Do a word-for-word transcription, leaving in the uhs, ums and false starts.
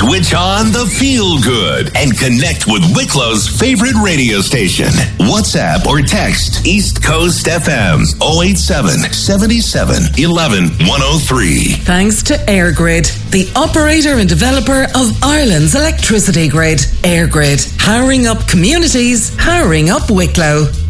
Switch on the feel good and connect with Wicklow's favorite radio station. WhatsApp or text East Coast F M oh eight seven, seven seven, one one, one oh three. Thanks to EirGrid, the operator and developer of Ireland's electricity grid. EirGrid, powering up communities, powering up Wicklow.